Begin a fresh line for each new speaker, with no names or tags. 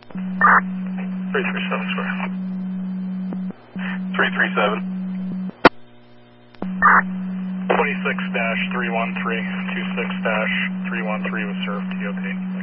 337, square. 337. 26-313, 26-313 was served, TOP.